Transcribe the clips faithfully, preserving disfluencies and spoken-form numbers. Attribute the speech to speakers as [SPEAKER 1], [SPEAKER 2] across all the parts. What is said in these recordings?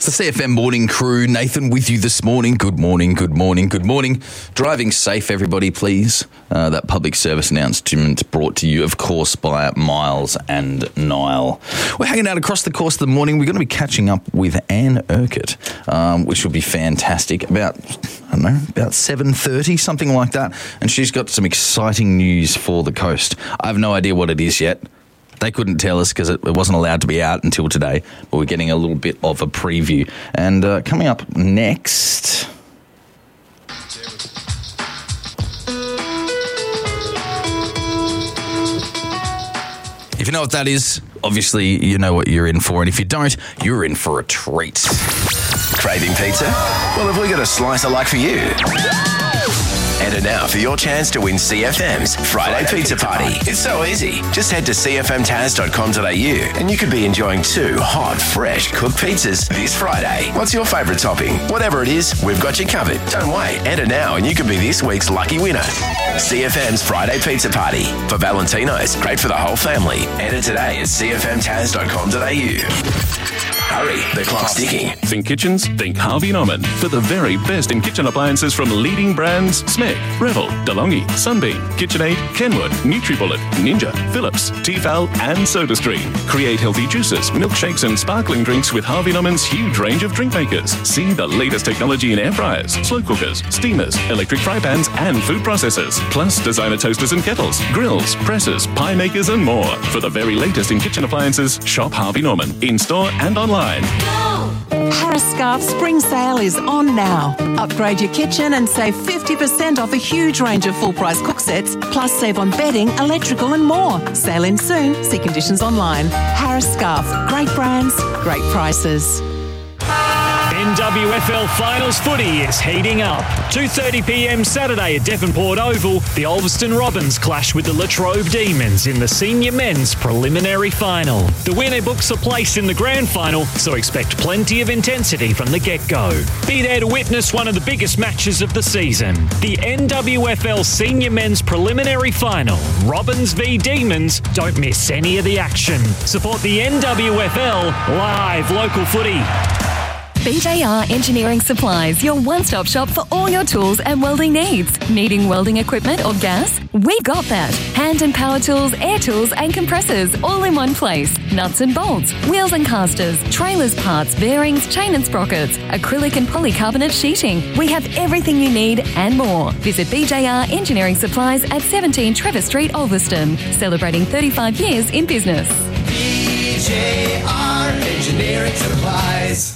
[SPEAKER 1] the C F M morning crew. Nathan with you this morning. Good morning, good morning, good morning. Driving safe, everybody, please. Uh, that public service announcement brought to you, of course, by Miles and Nile. We're hanging out across the course of the morning. We're going to be catching up with Anne Urquhart, um, which will be fantastic. About, I don't know, about seven thirty, something like that. And she's got some exciting news for the coast. I have no idea what it is yet. They couldn't tell us because it wasn't allowed to be out until today, but we're getting a little bit of a preview. And uh, coming up next... If you know what that is, obviously you know what you're in for. And if you don't, you're in for a treat.
[SPEAKER 2] Craving pizza? Well, have we got a slicer like for you? Enter now for your chance to win C F M's Friday, Friday Pizza, Pizza Party. Party. It's so easy. Just head to c f m taz dot com dot a u and you could be enjoying two hot, fresh cooked pizzas this Friday. What's your favourite topping? Whatever it is, we've got you covered. Don't wait. Enter now and you could be this week's lucky winner. C F M's Friday Pizza Party. For Valentino's, great for the whole family. Enter today at c f m taz dot com dot a u. Hurry, the clock's ticking.
[SPEAKER 3] Think kitchens? Think Harvey Norman. For the very best in kitchen appliances from leading brands Smeg, Revel, DeLonghi, Sunbeam, KitchenAid, Kenwood, NutriBullet, Ninja, Philips, Tefal and SodaStream. Create healthy juices, milkshakes and sparkling drinks with Harvey Norman's huge range of drink makers. See the latest technology in air fryers, slow cookers, steamers, electric fry pans and food processors. Plus designer toasters and kettles, grills, presses, pie makers and more. For the very latest in kitchen appliances, shop Harvey Norman in-store and online.
[SPEAKER 4] Harris Scarf Spring Sale is on now. Upgrade your kitchen and save fifty percent off a huge range of full-price cook sets, plus save on bedding, electrical and more. Sale in soon. See conditions online. Harris Scarf. Great brands, great prices.
[SPEAKER 5] N W F L Finals footy is heating up. two thirty p m Saturday at Devonport Oval, the Ulverston Robins clash with the Latrobe Demons in the Senior Men's Preliminary Final. The winner books a place in the Grand Final, so expect plenty of intensity from the get-go. Be there to witness one of the biggest matches of the season. The N W F L Senior Men's Preliminary Final, Robins v Demons. Don't miss any of the action. Support the N W F L live local footy.
[SPEAKER 6] B J R Engineering Supplies, your one-stop shop for all your tools and welding needs. Needing welding equipment or gas? We've got that. Hand and power tools, air tools and compressors all in one place. Nuts and bolts, wheels and casters, trailers parts, bearings, chain and sprockets, acrylic and polycarbonate sheeting. We have everything you need and more. Visit B J R Engineering Supplies at seventeen Trevor Street, Ulverston. Celebrating thirty-five years in business.
[SPEAKER 7] B J R Engineering Supplies.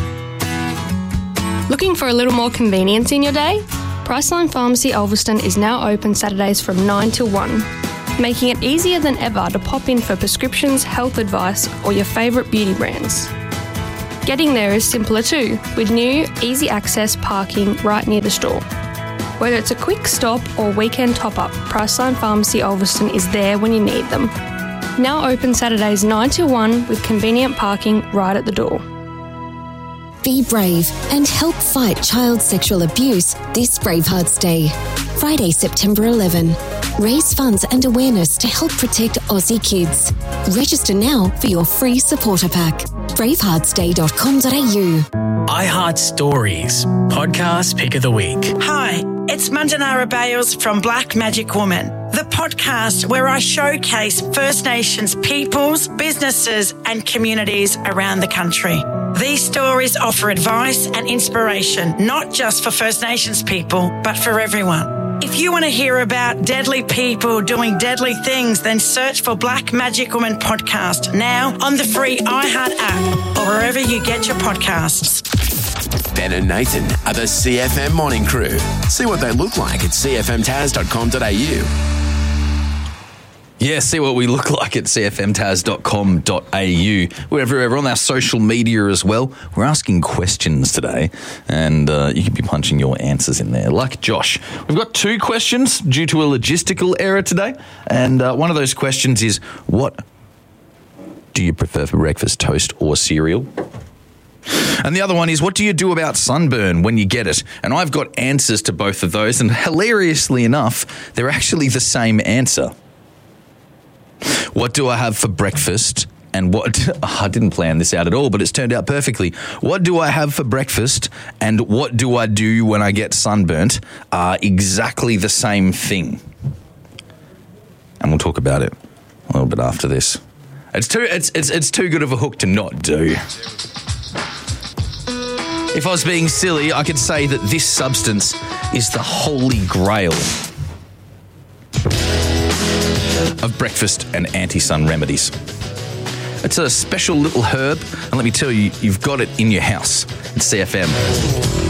[SPEAKER 8] Looking for a little more convenience in your day? Priceline Pharmacy Ulverston is now open Saturdays from nine till one, making it easier than ever to pop in for prescriptions, health advice or your favourite beauty brands. Getting there is simpler too, with new, easy access parking right near the store. Whether it's a quick stop or weekend top-up, Priceline Pharmacy Ulverston is there when you need them. Now open Saturdays nine till one with convenient parking right at the door.
[SPEAKER 9] Be brave and help fight child sexual abuse this Bravehearts Day. Friday, September eleventh. Raise funds and awareness to help protect Aussie kids. Register now for your free supporter pack. bravehearts day dot com dot a u.
[SPEAKER 10] iHeart Stories, podcast pick of the week.
[SPEAKER 11] Hi, it's Mandanara Bales from Black Magic Woman, the podcast where I showcase First Nations peoples, businesses and communities around the country. These stories offer advice and inspiration, not just for First Nations people, but for everyone. If you want to hear about deadly people doing deadly things, then search for Black Magic Woman Podcast now on the free iHeart app or wherever you get your podcasts.
[SPEAKER 2] Ben and Nathan are the C F M Morning Crew. See what they look like at c f m taz dot com dot a u.
[SPEAKER 1] Yeah, see what we look like at c f m taz dot com dot a u. We're everywhere on our social media as well. We're asking questions today, and uh, you can be punching your answers in there. Like Josh, we've got two questions due to a logistical error today, and uh, one of those questions is, what do you prefer for breakfast, toast or cereal? And the other one is, what do you do about sunburn when you get it? And I've got answers to both of those, and hilariously enough, they're actually the same answer. What do I have for breakfast? and what I didn't plan this out at all, but it's turned out perfectly. What do I have for breakfast and what do I do when I get sunburnt are exactly the same thing. And we'll talk about it a little bit after this. It's too it's it's it's too good of a hook to not do. If I was being silly, I could say that this substance is the holy grail of breakfast and anti-sun remedies. It's a special little herb, and let me tell you, you've got it in your house. It's C F M.